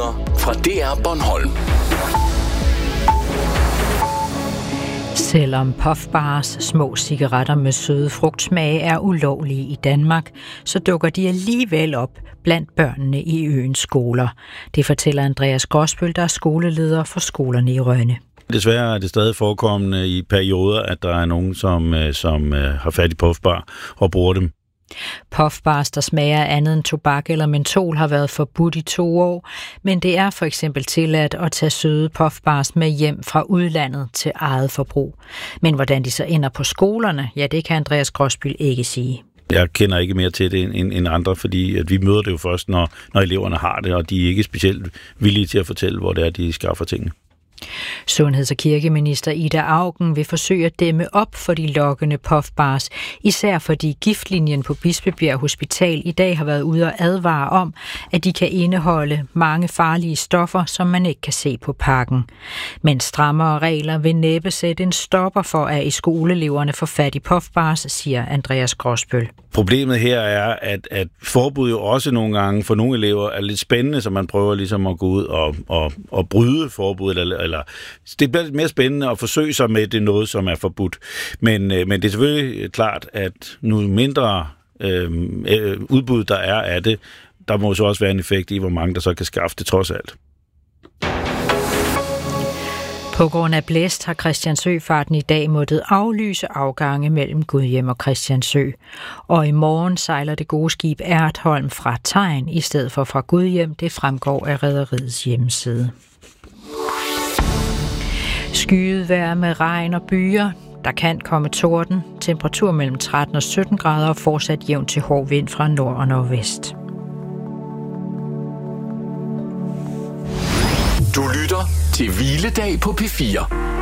nyheder fra DR Bornholm. Selvom puffbars, små cigaretter med søde frugtsmage, er ulovlige i Danmark, så dukker de alligevel op blandt børnene i øens skoler. Det fortæller Andreas Gråsbøl, der er skoleleder for skolerne i Rønne. Desværre er det stadig forekommende i perioder, at der er nogen, som har fat i puffbar og bruger dem. Puffbars, der smager af andet end tobak eller mentol, har været forbudt i 2 år, men det er for eksempel tilladt at tage søde puffbars med hjem fra udlandet til eget forbrug. Men hvordan de så ender på skolerne, ja, det kan Andreas Gråsbøl ikke sige. Jeg kender ikke mere til det end andre, fordi at vi møder det jo først, når eleverne har det, og de er ikke specielt villige til at fortælle, hvor det er, de skaffer tingene. Sundheds- og kirkeminister Ida Auken vil forsøge at dæmme op for de lokkende puffbars, især fordi giftlinjen på Bispebjerg Hospital i dag har været ude og advare om, at de kan indeholde mange farlige stoffer, som man ikke kan se på pakken. Men strammere regler vil næppe sætte en stopper for, at skoleeleverne får fat i puffbars, siger Andreas Gråsbøl. Problemet her er, at forbud jo også nogle gange for nogle elever er lidt spændende, så man prøver ligesom at gå ud og bryde forbuddet. Eller det bliver lidt mere spændende at forsøge sig med det noget, som er forbudt. Men det er selvfølgelig klart, at nu mindre udbud der er af det, der må så også være en effekt i, hvor mange der så kan skaffe det trods alt. På grund af blæst har Christiansø-farten i dag måttet aflyse afgange mellem Gudhjem og Christiansø. Og i morgen sejler det gode skib Ertholm fra Tegn i stedet for fra Gudhjem. Det fremgår af rederiets hjemmeside. Skyet vejr med regn og byer. Der kan komme torden. Temperatur mellem 13 og 17 grader og fortsat jævn til hård vind fra nord og nordvest. Du lytter til Hviledag på P4.